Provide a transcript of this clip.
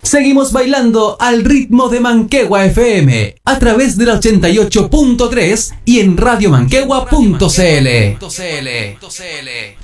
Seguimos bailando al ritmo de Manquehue FM a través de la 88.3 y en radiomanquehue.cl.